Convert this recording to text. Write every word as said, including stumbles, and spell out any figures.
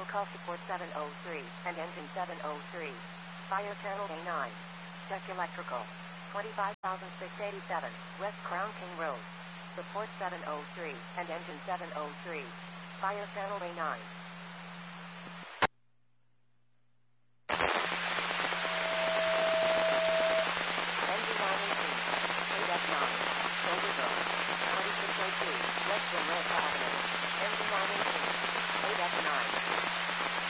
Vehicle call support seven oh three and engine seven oh three. Fire channel A nine. Check electrical. twenty-five thousand six hundred eighty-seven, West Crown King Road. Support seven oh three and engine seven oh three. Fire channel A nine.